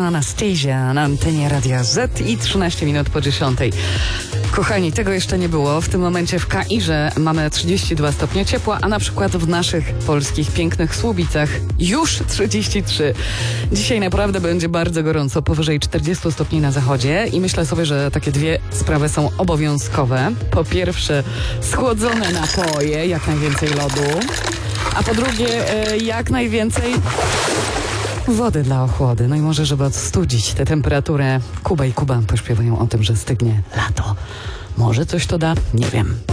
Anastasia na antenie Radia Z i 13 minut po 10. Kochani, tego jeszcze nie było. W tym momencie w Kairze mamy 32 stopnie ciepła, a na przykład w naszych polskich pięknych Słubicach już 33. Dzisiaj naprawdę będzie bardzo gorąco, powyżej 40 stopni na zachodzie i myślę sobie, że takie dwie sprawy są obowiązkowe. Po pierwsze, schłodzone napoje, jak najwięcej lodu, a po drugie, jak najwięcej wody dla ochłody. No i może, żeby odstudzić tę temperaturę, Kuba i Kuba pośpiewają o tym, że stygnie lato. Może coś to da? Nie wiem.